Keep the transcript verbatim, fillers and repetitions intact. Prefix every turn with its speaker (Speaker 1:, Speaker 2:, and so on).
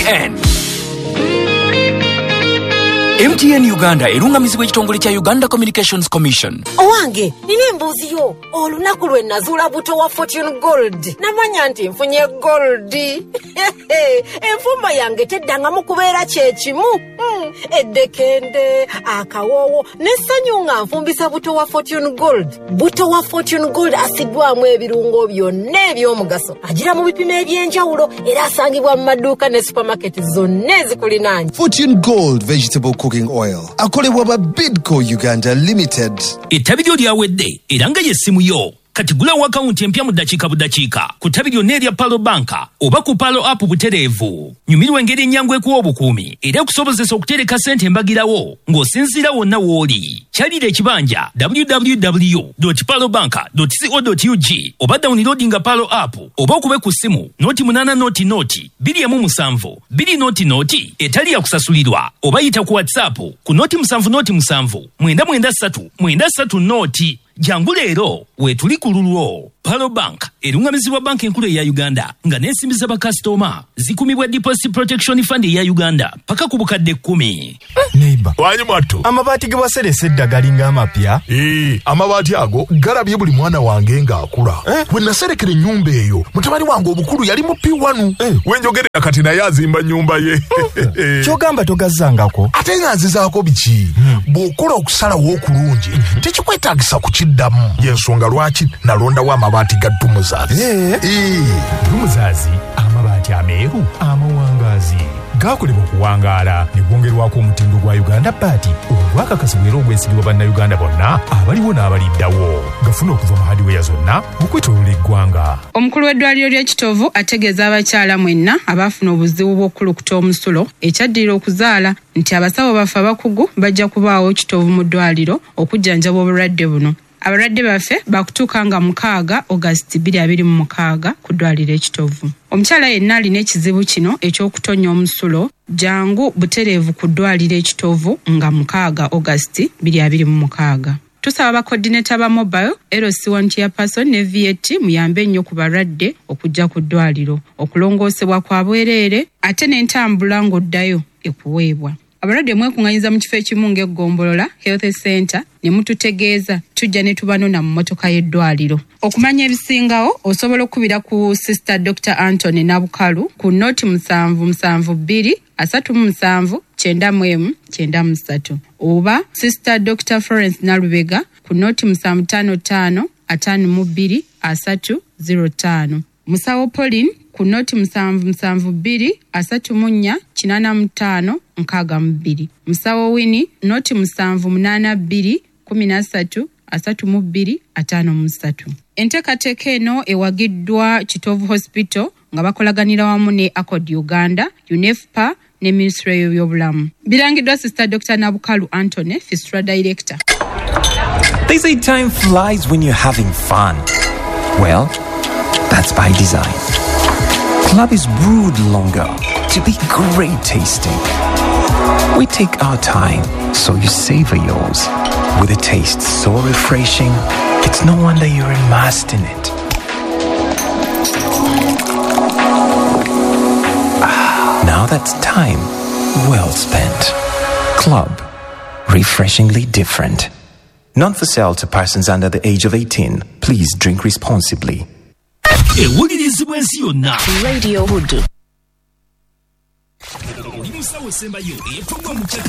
Speaker 1: N. M T N Uganda erungamizibwa ekitongole kya Uganda Communications Commission.
Speaker 2: Owange, nina embuuzi yo. Olunaku lwe nazuula buto wa Fortune Gold. Namanya nti nfunye gold. Enfumba yange teddangamu kubeera kyekimu. Hmm. Eddekende, akawoowo, n'essanyu nga nfumbisa buto wa Fortune Gold. Buto wa Fortune Gold asiddwamu ebirungo byonna eby'omugaso. Agira mu bipimo eby'enjawulo era asangibwa mu maduuka ne supermarket zonna ezikulinaanye.
Speaker 3: Fortune Gold Vegetable Cooking Oil. Akolebwa ba Bidco Uganda Limited.
Speaker 4: Etabiryo lyawedde era nga yessimu yo. Kati gula wa account empya mu dakiika budakiika. Ku tabiryo n'erya Palo Banka oba ku Palo App butereevu. Nyumirwa engeri ennyangu ekuwa obukuumi era okusobozesa okutereka ssente embagirawo ng'osinziira wonna w'oli. Kyalira ekibanja w w w dot palo banka dot co dot u g oba downloadinga Palo App oba okube ku ssimu noti munana noti noti bbiri emu musanvu bbiri noti noti etali ya kusasulirwa oba yita ku WhatsApp ku noti musanvu noti musanvu mwenda mwenda ssatu mwenda ssatu noti. Jangu leero weetuli ku lulwo. Palo Bank erungamizibwa banka enkulu eya Uganda nga n'ensimbi z'abakasitoma zikumibwa Deposit Protection Fund eya Uganda paka ku bukadde kkumi.
Speaker 5: Neighbor,
Speaker 6: wanyi mwattu
Speaker 5: amabaati ge waserese edda galinga amapya?
Speaker 6: Ee, amabaati ago galabye buli mwana wange ng'akula. Eh? Bwe naserekera ennyumba eyo mutabani wange obukulu yali mu P one. Eh. Wenjogerera kati naye azimba nnyumba ye.
Speaker 5: Kyogamba togazzangako?
Speaker 6: Ate nga nzizaako biki? Hmm. Bw'okola okusalawo okulungi tekikwetaagisa kukiddamu. Y'ensonga lwaki nalondawo amabaati ga Dumuzaazi.
Speaker 5: Ee, Dumuzaazi amabaati ameeru amawangaazi. Gaakolebwa okuwangaala ne gwongerwako omutindo gwa Uganda Paati ogwakakasibwa era ogwesigibwa bannayuganda bonna abaliwo n'abaliddawo. Gafuna okuva mu hadiweya zonna okwetooloola eggwanga.
Speaker 7: Omukulu w'eddwaliro ly'Ekitovu ategeeza abakyala mwenna abaafuna obuzibu bw'okulukuta omusulo ekyaddirira okuzaala nti abasawo baffe abakugu bajja kubaawo Kitovu mu ddwaliro okujjanjaba obulwadde buno. Abalwadde baffe bakutuuka nga mukaaga August bbiri abiri mu mukaaga ku ddwaliro Ekitovu. Omukyala yenna alina ekizibu kino eky'okutonya omusulo jangu butereevu ku ddwaliro Ekitovu nga mukaaga August bbiri abiri mu mukaaga. Tusaba bakoordinata ba mobile L C one chairperson ne V A T muyambe nnyo ku balwadde okujja ku ddwaliro okulongoosebwa kwa bwereere ate n'entambula ng'oddayo ekuweebwa. Abalwadde mwekunganyiza mu kifo ekimu ng'eggombolola Health Center ne mututegeeza tujja ne tubanona mu mmotoka y'eddwaliro. Okumanya ebisingawo osobola okubira ku Sister Doctor Anthony Nabukalu ku noti musanvu musanvu bbiri asatu mu musanvu kyenda mu emu kyenda mu ssatu oba Sister Doctor Florence Nalubega ku noti musanvu ttaano ttaano ataano mu bbiri asatu zero ttaano. Musawo Pauline ku noti musanvu musanvu bbiri asatu mu nnya kinaana mu ttaano nkaaga mu bbiri. Musawo Winnie noti musanvu munaana bbiri kumi na ssatu asatu mu bbiri ataano mu ssatu. Enteekateeka eno ewagiddwa Kitovu Hospital nga bakolaganira wamu ne Accord Uganda, UNEFPA ne Ministry y'ebyobulamu. Birangiddwa Sister Doctor Nabukalu Anthony, Fistula Director.
Speaker 8: They say time flies when you're having fun. Well, that's by design. Club is brewed longer to be great tasting. We take our time, so you savor yours. With a taste so refreshing, it's no wonder you're immersed in it. Ah, now that's time well spent. Club, refreshingly different. Not for sale to persons under the age of eighteen. Please drink responsibly.
Speaker 4: Ewulirizibwa ensi yonna.
Speaker 2: Radio Hood.
Speaker 4: Oli musawo sembayo eyetuddwa mu